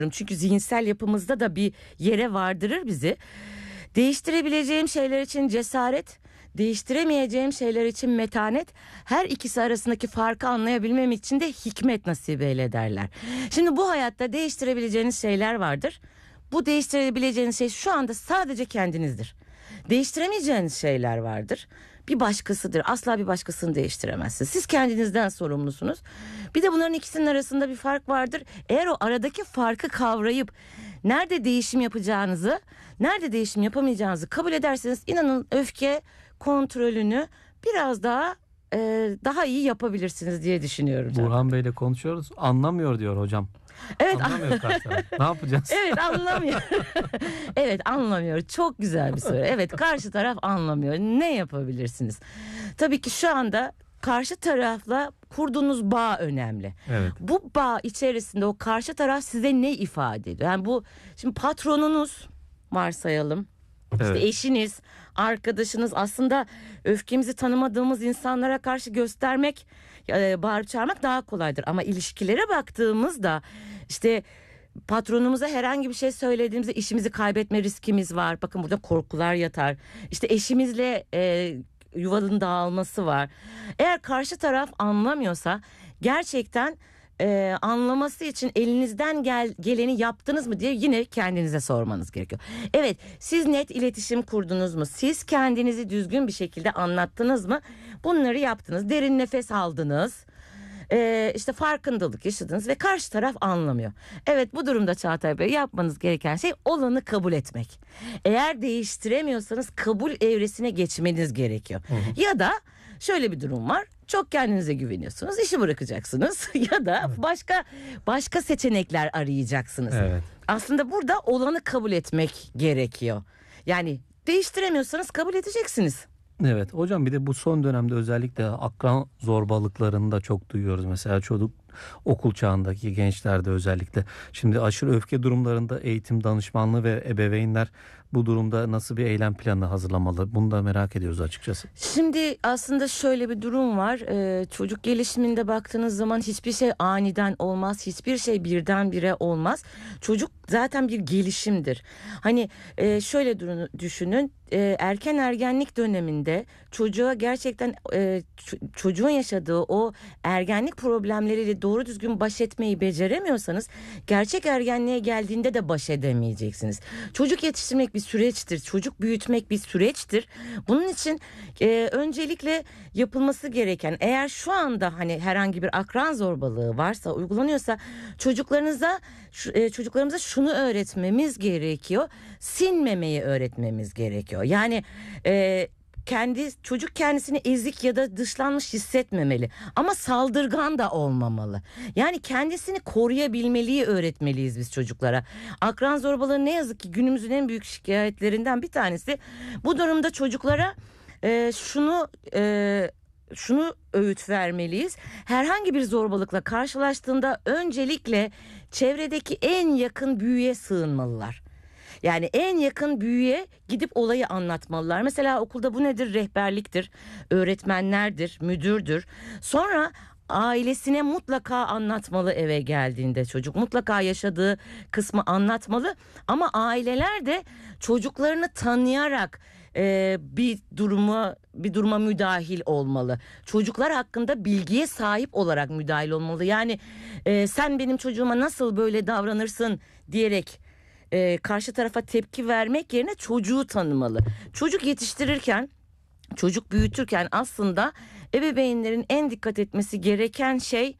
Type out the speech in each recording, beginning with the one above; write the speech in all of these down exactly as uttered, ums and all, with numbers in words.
Çünkü zihinsel yapımızda da bir yere vardırır bizi. Değiştirebileceğim şeyler için cesaret, değiştiremeyeceğim şeyler için metanet, her ikisi arasındaki farkı anlayabilmem için de hikmet nasip eyle derler. Şimdi bu hayatta değiştirebileceğiniz şeyler vardır. Bu değiştirebileceğiniz şey şu anda sadece kendinizdir. Değiştiremeyeceğiniz şeyler vardır. Bir başkasıdır. Asla bir başkasını değiştiremezsiniz. Siz kendinizden sorumlusunuz. Bir de bunların ikisinin arasında bir fark vardır. Eğer o aradaki farkı kavrayıp nerede değişim yapacağınızı, nerede değişim yapamayacağınızı kabul ederseniz, inanın öfke kontrolünü biraz daha e, daha iyi yapabilirsiniz diye düşünüyorum. Burhan Bey'le konuşuyoruz. Anlamıyor diyor hocam. Evet, anlamıyor karşı taraf. Ne yapacağız? Evet, anlamıyor. Evet, anlamıyor. Çok güzel bir soru. Evet, karşı taraf anlamıyor. Ne yapabilirsiniz? Tabii ki şu anda karşı tarafla kurduğunuz bağ önemli. Evet. Bu bağ içerisinde o karşı taraf size ne ifade ediyor? Yani bu şimdi patronunuz varsayalım. İşte Evet. eşiniz, arkadaşınız, aslında öfkemizi tanımadığımız insanlara karşı göstermek, e, bağırıp çağırmak daha kolaydır. Ama ilişkilere baktığımızda işte patronumuza herhangi bir şey söylediğimizde işimizi kaybetme riskimiz var. Bakın burada korkular yatar. İşte eşimizle e, yuvanın dağılması var. Eğer karşı taraf anlamıyorsa gerçekten Ee, anlaması için elinizden gel, geleni yaptınız mı diye yine kendinize sormanız gerekiyor. Evet, siz net iletişim kurdunuz mu? Siz kendinizi düzgün bir şekilde anlattınız mı? Bunları yaptınız. Derin nefes aldınız. Ee, işte farkındalık yaşadınız ve karşı taraf anlamıyor. Evet, bu durumda Çağatay Bey yapmanız gereken şey olanı kabul etmek. Eğer değiştiremiyorsanız kabul evresine geçmeniz gerekiyor. Hı hı. Ya da şöyle bir durum var. Çok kendinize güveniyorsunuz, işi bırakacaksınız ya da başka başka seçenekler arayacaksınız. Evet. Aslında burada olanı kabul etmek gerekiyor. Yani değiştiremiyorsanız kabul edeceksiniz. Evet hocam, bir de bu son dönemde özellikle akran zorbalıklarını da çok duyuyoruz. Mesela çocuk okul çağındaki gençlerde özellikle. Şimdi aşırı öfke durumlarında eğitim danışmanlığı ve ebeveynler bu durumda nasıl bir eylem planı hazırlamalı? Bunu da merak ediyoruz açıkçası. Şimdi aslında şöyle bir durum var. Ee, çocuk gelişiminde baktığınız zaman hiçbir şey aniden olmaz. Hiçbir şey birdenbire olmaz. Çocuk zaten bir gelişimdir. Hani e, şöyle durun, düşünün. E, erken ergenlik döneminde çocuğa gerçekten e, ç- çocuğun yaşadığı o ergenlik problemleriyle doğru düzgün baş etmeyi beceremiyorsanız gerçek ergenliğe geldiğinde de baş edemeyeceksiniz. Çocuk yetiştirmek bir süreçtir. Çocuk büyütmek bir süreçtir. Bunun için e, öncelikle yapılması gereken, eğer şu anda hani herhangi bir akran zorbalığı varsa, uygulanıyorsa, çocuklarınıza şu, e, çocuklarımıza şunu öğretmemiz gerekiyor. Sinmemeyi öğretmemiz gerekiyor. Yani e, kendi çocuk kendisini ezik ya da dışlanmış hissetmemeli, ama saldırgan da olmamalı. Yani kendisini koruyabilmeliyi öğretmeliyiz biz çocuklara. Akran zorbalığı ne yazık ki günümüzün en büyük şikayetlerinden bir tanesi. Bu durumda çocuklara e, şunu e, şunu öğüt vermeliyiz. Herhangi bir zorbalıkla karşılaştığında öncelikle çevredeki en yakın büyüğe sığınmalılar. Yani en yakın büyüğe gidip olayı anlatmalılar. Mesela okulda bu nedir? Rehberliktir, öğretmenlerdir, müdürdür. Sonra ailesine mutlaka anlatmalı eve geldiğinde çocuk. Mutlaka yaşadığı kısmı anlatmalı. Ama aileler de çocuklarını tanıyarak e, bir duruma bir duruma müdahil olmalı. Çocuklar hakkında bilgiye sahip olarak müdahil olmalı. Yani e, sen benim çocuğuma nasıl böyle davranırsın diyerek Ee, karşı tarafa tepki vermek yerine çocuğu tanımalı. Çocuk yetiştirirken, çocuk büyütürken aslında ebeveynlerin en dikkat etmesi gereken şey,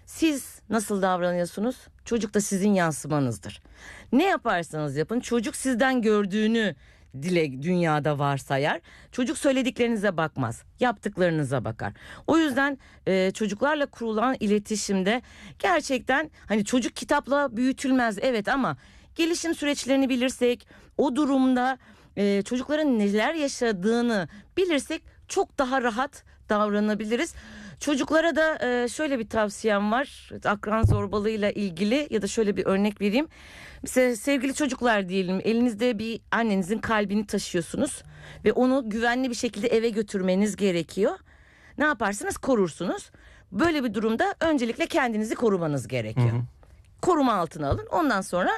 siz nasıl davranıyorsunuz? Çocuk da sizin yansımanızdır. Ne yaparsanız yapın, çocuk sizden gördüğünü dile dünyada varsayar. Çocuk söylediklerinize bakmaz, yaptıklarınıza bakar. O yüzden e, çocuklarla kurulan iletişimde gerçekten hani çocuk kitapla büyütülmez, evet, ama gelişim süreçlerini bilirsek, o durumda e, çocukların neler yaşadığını bilirsek çok daha rahat davranabiliriz. Çocuklara da e, şöyle bir tavsiyem var. Akran zorbalığıyla ilgili, ya da şöyle bir örnek vereyim. Mesela sevgili çocuklar diyelim, elinizde bir annenizin kalbini taşıyorsunuz ve onu güvenli bir şekilde eve götürmeniz gerekiyor. Ne yaparsınız? Korursunuz. Böyle bir durumda öncelikle kendinizi korumanız gerekiyor. Hı hı. Koruma altına alın. Ondan sonra